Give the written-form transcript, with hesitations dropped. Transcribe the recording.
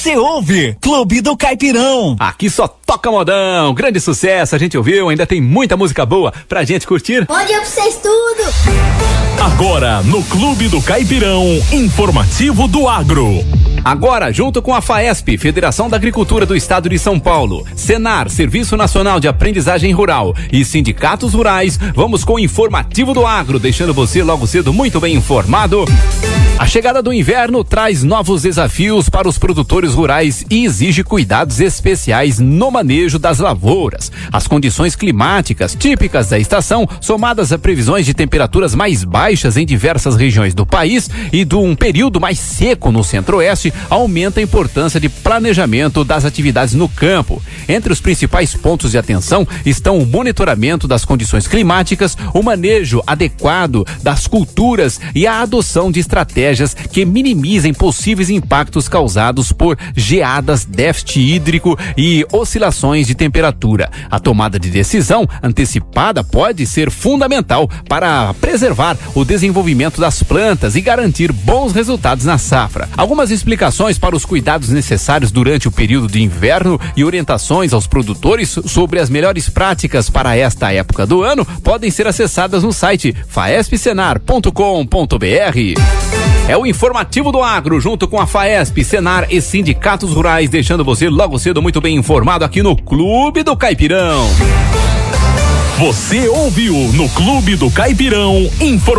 Você ouve Clube do Caipirão. Aqui só toca modão, grande sucesso, a gente ouviu, ainda tem muita música boa pra gente curtir. Bom dia pra vocês tudo. Agora no Clube do Caipirão, informativo do agro. Agora, junto com a FAESP, Federação da Agricultura do Estado de São Paulo, Senar, Serviço Nacional de Aprendizagem Rural e sindicatos rurais, vamos com o informativo do agro, deixando você logo cedo muito bem informado. A chegada do inverno traz novos desafios para os produtores rurais e exige cuidados especiais no manejo das lavouras. As condições climáticas típicas da estação, somadas a previsões de temperaturas mais baixas em diversas regiões do país e de um período mais seco no centro-oeste, aumenta a importância de planejamento das atividades no campo. Entre os principais pontos de atenção estão o monitoramento das condições climáticas, o manejo adequado das culturas e a adoção de estratégias que minimizem possíveis impactos causados por geadas, déficit hídrico e oscilações de temperatura. A tomada de decisão antecipada pode ser fundamental para preservar o desenvolvimento das plantas e garantir bons resultados na safra. Algumas explicações para os cuidados necessários durante o período de inverno e orientações aos produtores sobre as melhores práticas para esta época do ano podem ser acessadas no site faespsenar.com.br. É o informativo do agro, junto com a FAESP, Senar e sindicatos rurais, deixando você logo cedo muito bem informado aqui no Clube do Caipirão. Você ouviu no Clube do Caipirão, informativo.